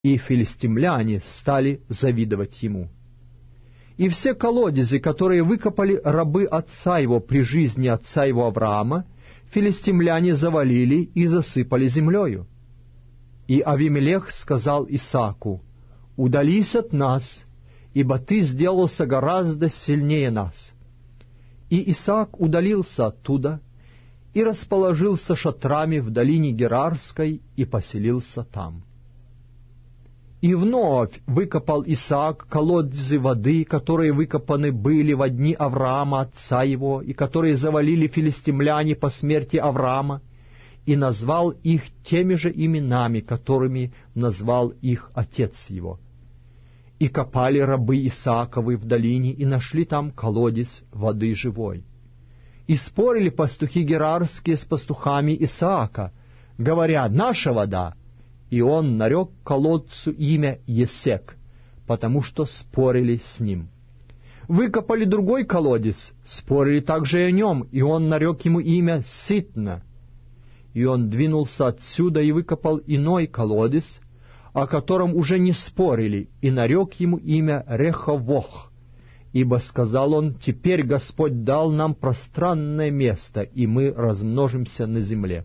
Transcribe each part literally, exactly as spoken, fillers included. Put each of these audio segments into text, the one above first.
и филистимляне стали завидовать ему. И все колодезы, которые выкопали рабы отца его при жизни отца его Авраама, филистимляне завалили и засыпали землею. И Авимелех сказал Исааку: «Удались от нас, ибо ты сделался гораздо сильнее нас». И Исаак удалился оттуда и расположился шатрами в долине Герарской и поселился там. И вновь выкопал Исаак колодезы воды, которые выкопаны были во дни Авраама, отца его, и которые завалили филистимляне по смерти Авраама, и назвал их теми же именами, которыми назвал их отец его. И копали рабы Исааковы в долине, и нашли там колодец воды живой. И спорили пастухи герарские с пастухами Исаака, говоря: «Наша вода». И он нарек колодцу имя Есек, потому что спорили с ним. Выкопали другой колодец, спорили также и о нем, и он нарек ему имя Ситна. И он двинулся отсюда и выкопал иной колодец, о котором уже не спорили, и нарек ему имя Реховох, ибо сказал он: «Теперь Господь дал нам пространное место, и мы размножимся на земле».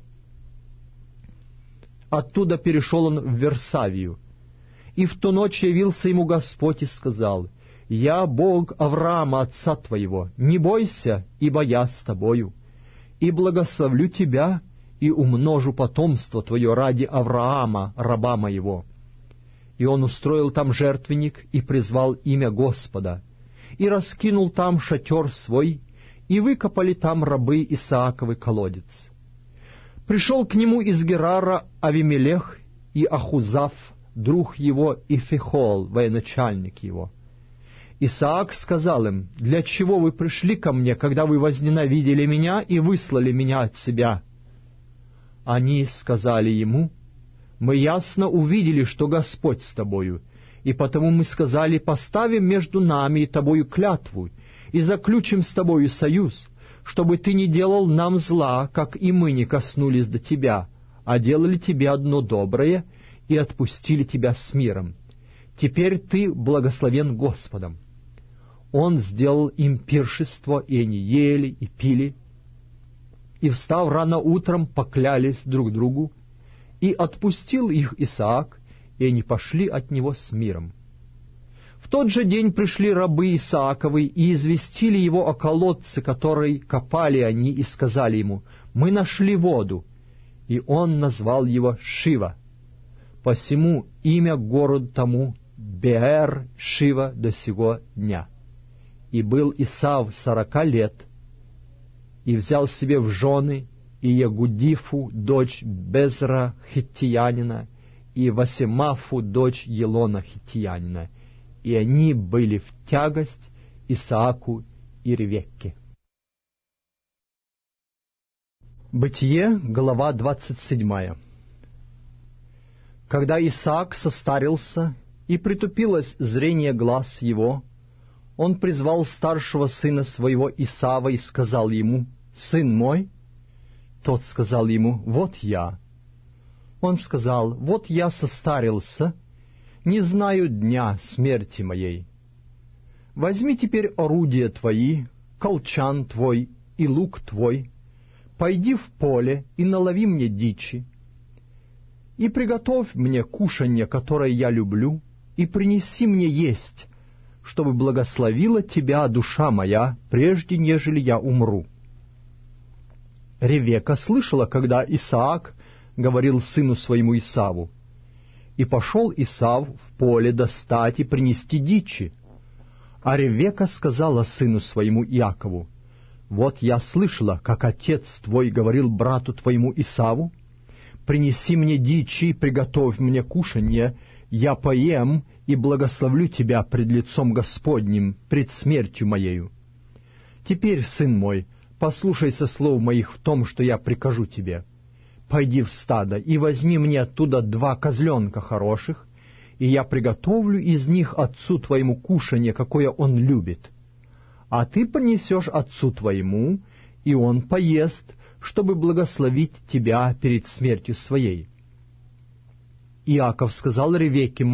Оттуда перешел он в Версавию. И в ту ночь явился ему Господь и сказал: «Я Бог Авраама, отца твоего, не бойся, ибо я с тобою, и благословлю тебя, и умножу потомство твое ради Авраама, раба моего». И он устроил там жертвенник и призвал имя Господа, и раскинул там шатер свой, и выкопали там рабы Исааковы колодец. Пришел к нему из Герара Авимелех и Ахузав, друг его, и Фихол, военачальник его. Исаак сказал им: «Для чего вы пришли ко мне, когда вы возненавидели меня и выслали меня от себя?» Они сказали ему: «Мы ясно увидели, что Господь с тобою, и потому мы сказали: поставим между нами и тобою клятву, и заключим с тобою союз, чтобы ты не делал нам зла, как и мы не коснулись до тебя, а делали тебе одно доброе и отпустили тебя с миром. Теперь ты благословен Господом». Он сделал им пиршество, и они ели и пили, и, встав рано утром, поклялись друг другу, и отпустил их Исаак, и они пошли от него с миром. В тот же день пришли рабы Исааковы и известили его о колодце, который копали они, и сказали ему: «Мы нашли воду». И он назвал его Шива. Посему имя городу тому Беэр Шива до сего дня. И был Исав сорока лет, и взял себе в жены и Ягудифу, дочь Безра хиттиянина, и Васемафу, дочь Елона хиттиянина, и они были в тягость Исааку и Ревекке. Бытие, глава двадцать седьмая. Когда Исаак состарился, и притупилось зрение глаз его, он призвал старшего сына своего Исава и сказал ему: «Сын мой». Тот сказал ему: «Вот я». Он сказал: «Вот я состарился, не знаю дня смерти моей. Возьми теперь орудия твои, колчан твой и лук твой, пойди в поле и налови мне дичи, и приготовь мне кушанье, которое я люблю, и принеси мне есть, чтобы благословила тебя душа моя, прежде нежели я умру». Ревекка слышала, когда Исаак говорил сыну своему Исаву. И пошел Исав в поле достать и принести дичи. А Ревекка сказала сыну своему Иакову: «Вот я слышала, как отец твой говорил брату твоему Исаву: принеси мне дичи и приготовь мне кушанье, я поем и благословлю тебя пред лицом Господним, пред смертью моею. Теперь, сын мой, послушайся слов моих в том, что я прикажу тебе. Пойди в стадо и возьми мне оттуда два козленка хороших, и я приготовлю из них отцу твоему кушанье, какое он любит. А ты принесешь отцу твоему, и он поест, чтобы благословить тебя перед смертью своей». Иаков сказал Ревекке,